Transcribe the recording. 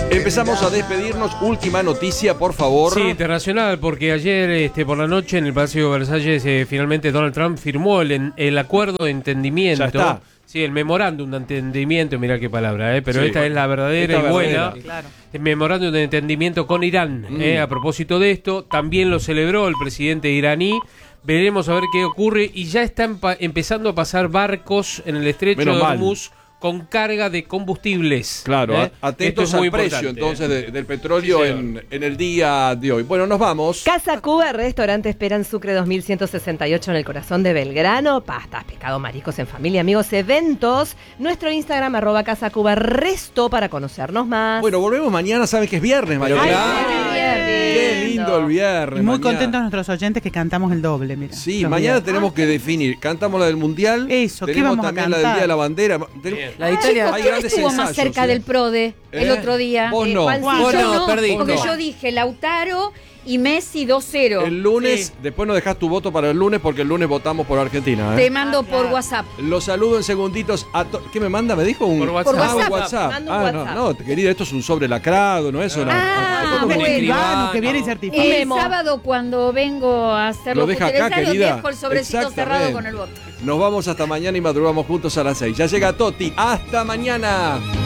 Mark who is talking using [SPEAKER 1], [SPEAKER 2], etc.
[SPEAKER 1] Empezamos a despedirnos. Última noticia, por favor.
[SPEAKER 2] Sí, internacional, porque ayer por la noche en el Palacio de Versalles finalmente Donald Trump firmó el acuerdo de entendimiento.
[SPEAKER 1] Ya está.
[SPEAKER 2] Sí, el memorándum de entendimiento, mirá qué palabra, pero
[SPEAKER 1] Sí,
[SPEAKER 2] esta es la verdadera
[SPEAKER 1] esta
[SPEAKER 2] y buena.
[SPEAKER 1] verdadera.
[SPEAKER 3] Claro.
[SPEAKER 2] El memorándum de entendimiento con Irán. A propósito de esto, también lo celebró el presidente iraní. Veremos a ver qué ocurre. Y ya están empezando a pasar barcos en el estrecho
[SPEAKER 1] Menos
[SPEAKER 2] de
[SPEAKER 1] mal.
[SPEAKER 2] Hormuz con carga de combustibles.
[SPEAKER 1] Claro, atentos
[SPEAKER 2] Esto es muy
[SPEAKER 1] al precio
[SPEAKER 2] importante,
[SPEAKER 1] entonces del petróleo
[SPEAKER 2] Sí,
[SPEAKER 1] en el día de hoy. Bueno, nos vamos.
[SPEAKER 3] Casa Cuba, restaurante Esperan Sucre 2168 en el corazón de Belgrano. Pastas, pescado, mariscos en familia, amigos, eventos. Nuestro Instagram, @Casa Cuba Resto para conocernos más.
[SPEAKER 1] Bueno, volvemos mañana. ¿Saben que es viernes, Mariela? Qué lindo el viernes.
[SPEAKER 4] Y muy
[SPEAKER 1] mañana.
[SPEAKER 4] contentos nuestros oyentes que cantamos el doble, mira.
[SPEAKER 1] Sí,
[SPEAKER 4] Los
[SPEAKER 1] mañana
[SPEAKER 4] días.
[SPEAKER 1] tenemos que definir. Cantamos la del Mundial.
[SPEAKER 4] Eso, ¿qué
[SPEAKER 1] tenemos
[SPEAKER 4] vamos a
[SPEAKER 1] también la del
[SPEAKER 4] cantar?
[SPEAKER 1] Día de la Bandera.
[SPEAKER 2] La de
[SPEAKER 5] Chicos,
[SPEAKER 1] Hay
[SPEAKER 5] ¿quién
[SPEAKER 1] grandes
[SPEAKER 5] estuvo más
[SPEAKER 1] ensayos,
[SPEAKER 5] cerca
[SPEAKER 1] ¿eh?
[SPEAKER 5] del PRODE el otro día?
[SPEAKER 1] Vos no.
[SPEAKER 3] Juancito.
[SPEAKER 5] Yo
[SPEAKER 2] no,
[SPEAKER 5] no,
[SPEAKER 2] perdí.
[SPEAKER 5] porque
[SPEAKER 2] No.
[SPEAKER 5] yo dije Lautaro y Messi 2-0.
[SPEAKER 1] El lunes,
[SPEAKER 4] Sí.
[SPEAKER 1] después nos dejás tu voto para el lunes porque el lunes votamos por Argentina.
[SPEAKER 5] Te mando por
[SPEAKER 4] claro.
[SPEAKER 5] WhatsApp.
[SPEAKER 1] Los saludo en segunditos. ¿Qué me manda? ¿Me dijo?
[SPEAKER 2] Por WhatsApp.
[SPEAKER 1] Ah, un
[SPEAKER 5] Por
[SPEAKER 1] WhatsApp.
[SPEAKER 3] Manda un WhatsApp.
[SPEAKER 1] No, querida, esto es un sobre lacrado, ¿no es?
[SPEAKER 5] Ah,
[SPEAKER 4] Un
[SPEAKER 5] bueno.
[SPEAKER 4] escribano que viene y
[SPEAKER 5] El
[SPEAKER 4] certifica.
[SPEAKER 3] Memo.
[SPEAKER 5] sábado cuando vengo a hacer
[SPEAKER 1] Lo
[SPEAKER 5] los
[SPEAKER 1] deja acá,
[SPEAKER 5] fusilarios,
[SPEAKER 1] querida.
[SPEAKER 5] dejo el sobrecito
[SPEAKER 1] Exactamente.
[SPEAKER 5] cerrado con el voto.
[SPEAKER 1] Nos vamos hasta mañana y madrugamos juntos a las 6. Ya llega Toti. ¡Hasta mañana!